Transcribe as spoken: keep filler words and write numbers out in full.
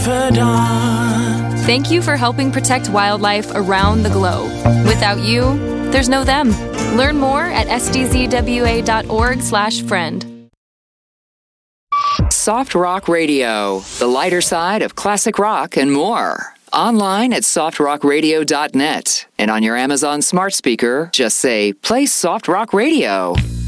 Thank you for helping protect wildlife around the globe. Without you, there's no them. Learn more at s d z w a dot org slash friend. Soft Rock Radio, the lighter side of classic rock and more. Online at soft rock radio dot net. And on your Amazon smart speaker, just say, play Soft Rock Radio.